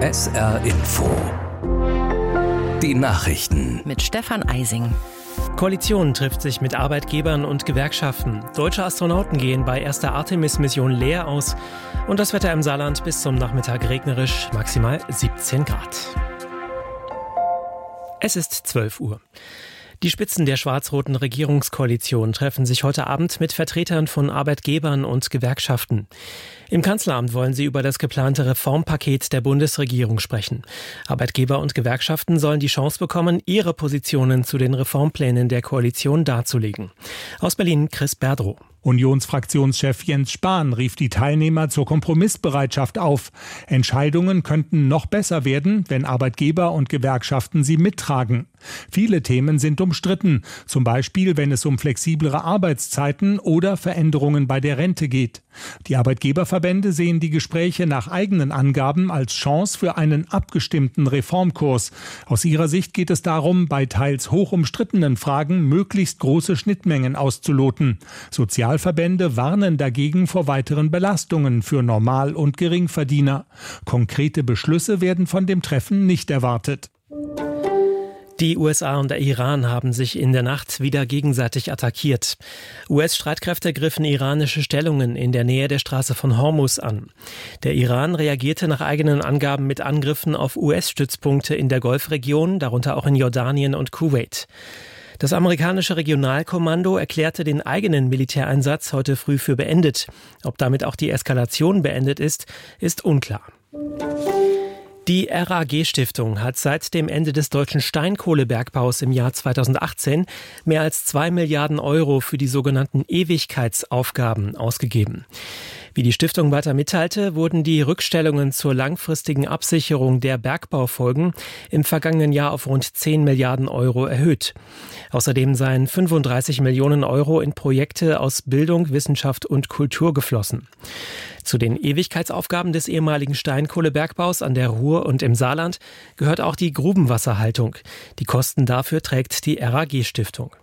SR Info. Die Nachrichten. Mit Stefan Eising. Koalition trifft sich mit Arbeitgebern und Gewerkschaften. Deutsche Astronauten gehen bei erster Artemis-Mission leer aus. Und das Wetter im Saarland bis zum Nachmittag regnerisch, maximal 17 Grad. Es ist 12 Uhr. Die Spitzen der schwarz-roten Regierungskoalition treffen sich heute Abend mit Vertretern von Arbeitgebern und Gewerkschaften. Im Kanzleramt wollen sie über das geplante Reformpaket der Bundesregierung sprechen. Arbeitgeber und Gewerkschaften sollen die Chance bekommen, ihre Positionen zu den Reformplänen der Koalition darzulegen. Aus Berlin Chris Berdrow. Unionsfraktionschef Jens Spahn rief die Teilnehmer zur Kompromissbereitschaft auf. Entscheidungen könnten noch besser werden, wenn Arbeitgeber und Gewerkschaften sie mittragen. Viele Themen sind umstritten, zum Beispiel wenn es um flexiblere Arbeitszeiten oder Veränderungen bei der Rente geht. Die Arbeitgeberverbände sehen die Gespräche nach eigenen Angaben als Chance für einen abgestimmten Reformkurs. Aus ihrer Sicht geht es darum, bei teils hoch umstrittenen Fragen möglichst große Schnittmengen auszuloten. Sozialverbände warnen dagegen vor weiteren Belastungen für Normal- und Geringverdiener. Konkrete Beschlüsse werden von dem Treffen nicht erwartet. Die USA und der Iran haben sich in der Nacht wieder gegenseitig attackiert. US-Streitkräfte griffen iranische Stellungen in der Nähe der Straße von Hormuz an. Der Iran reagierte nach eigenen Angaben mit Angriffen auf US-Stützpunkte in der Golfregion, darunter auch in Jordanien und Kuwait. Das amerikanische Regionalkommando erklärte den eigenen Militäreinsatz heute früh für beendet. Ob damit auch die Eskalation beendet ist, ist unklar. Die RAG-Stiftung hat seit dem Ende des deutschen Steinkohlebergbaus im Jahr 2018 mehr als 2 Milliarden Euro für die sogenannten Ewigkeitsaufgaben ausgegeben. Wie die Stiftung weiter mitteilte, wurden die Rückstellungen zur langfristigen Absicherung der Bergbaufolgen im vergangenen Jahr auf rund 10 Milliarden Euro erhöht. Außerdem seien 35 Millionen Euro in Projekte aus Bildung, Wissenschaft und Kultur geflossen. Zu den Ewigkeitsaufgaben des ehemaligen Steinkohlebergbaus an der Ruhr und im Saarland gehört auch die Grubenwasserhaltung. Die Kosten dafür trägt die RAG-Stiftung.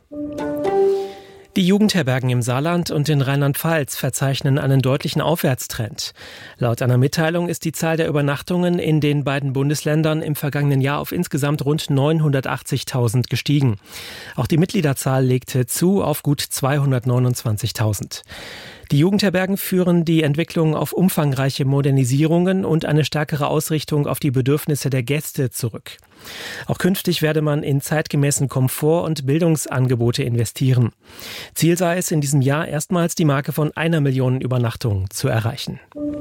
Die Jugendherbergen im Saarland und in Rheinland-Pfalz verzeichnen einen deutlichen Aufwärtstrend. Laut einer Mitteilung ist die Zahl der Übernachtungen in den beiden Bundesländern im vergangenen Jahr auf insgesamt rund 980.000 gestiegen. Auch die Mitgliederzahl legte zu auf gut 229.000. Die Jugendherbergen führen die Entwicklung auf umfangreiche Modernisierungen und eine stärkere Ausrichtung auf die Bedürfnisse der Gäste zurück. Auch künftig werde man in zeitgemäßen Komfort- und Bildungsangebote investieren. Ziel sei es, in diesem Jahr erstmals die Marke von 1 Million Übernachtungen zu erreichen.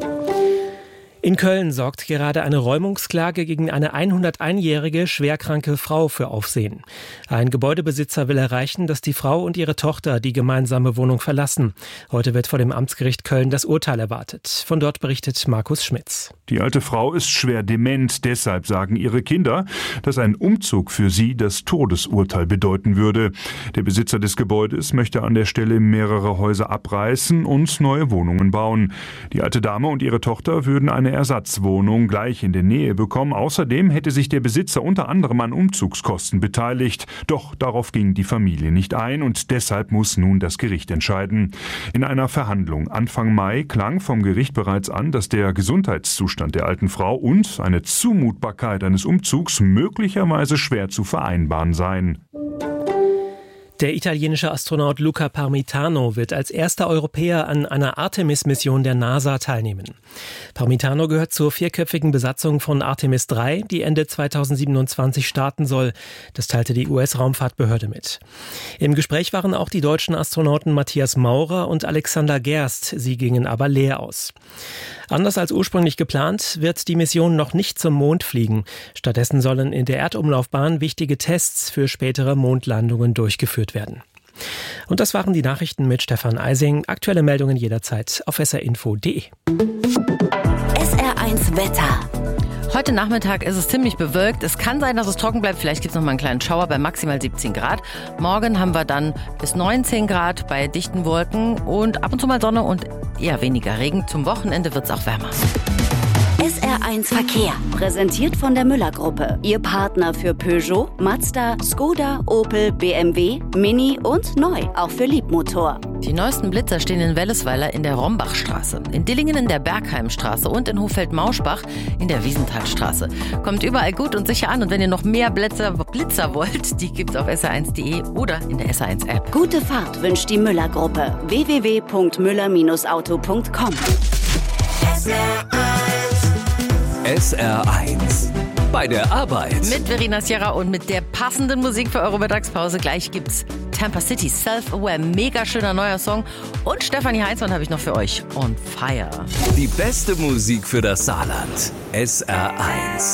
In Köln sorgt gerade eine Räumungsklage gegen eine 101-jährige schwerkranke Frau für Aufsehen. Ein Gebäudebesitzer will erreichen, dass die Frau und ihre Tochter die gemeinsame Wohnung verlassen. Heute wird vor dem Amtsgericht Köln das Urteil erwartet. Von dort berichtet Markus Schmitz. Die alte Frau ist schwer dement. Deshalb sagen ihre Kinder, dass ein Umzug für sie das Todesurteil bedeuten würde. Der Besitzer des Gebäudes möchte an der Stelle mehrere Häuser abreißen und neue Wohnungen bauen. Die alte Dame und ihre Tochter würden eine Ersatzwohnung gleich in der Nähe bekommen. Außerdem hätte sich der Besitzer unter anderem an Umzugskosten beteiligt. Doch darauf ging die Familie nicht ein und deshalb muss nun das Gericht entscheiden. In einer Verhandlung Anfang Mai klang vom Gericht bereits an, dass der Gesundheitszustand der alten Frau und eine Zumutbarkeit eines Umzugs möglicherweise schwer zu vereinbaren seien. Der italienische Astronaut Luca Parmitano wird als erster Europäer an einer Artemis-Mission der NASA teilnehmen. Parmitano gehört zur 4-köpfigen Besatzung von Artemis 3, die Ende 2027 starten soll. Das teilte die US-Raumfahrtbehörde mit. Im Gespräch waren auch die deutschen Astronauten Matthias Maurer und Alexander Gerst. Sie gingen aber leer aus. Anders als ursprünglich geplant, wird die Mission noch nicht zum Mond fliegen. Stattdessen sollen in der Erdumlaufbahn wichtige Tests für spätere Mondlandungen durchgeführt werden. Und das waren die Nachrichten mit Stefan Eising. Aktuelle Meldungen jederzeit auf srinfo.de. SR1 Wetter. Heute Nachmittag ist es ziemlich bewölkt. Es kann sein, dass es trocken bleibt. Vielleicht gibt es noch mal einen kleinen Schauer bei maximal 17 Grad. Morgen haben wir dann bis 19 Grad bei dichten Wolken und ab und zu mal Sonne und eher weniger Regen. Zum Wochenende wird es auch wärmer. SR1 Verkehr, präsentiert von der Müller-Gruppe. Ihr Partner für Peugeot, Mazda, Skoda, Opel, BMW, Mini und neu, auch für Liebmotor. Die neuesten Blitzer stehen in Wellesweiler in der Rombachstraße, in Dillingen in der Bergheimstraße und in Hofeld-Mauschbach in der Wiesenthalstraße. Kommt überall gut und sicher an und wenn ihr noch mehr Blitzer wollt, die gibt's auf sr1.de oder in der SR1-App. Gute Fahrt wünscht die Müller-Gruppe. www.müller-auto.com. SR1 bei der Arbeit. Mit Verena Sierra und mit der passenden Musik für eure Mittagspause. Gleich gibt's Tampa City, Self-Aware, mega schöner neuer Song. Und Stefanie Heinzmann habe ich noch für euch. On Fire. Die beste Musik für das Saarland. SR1.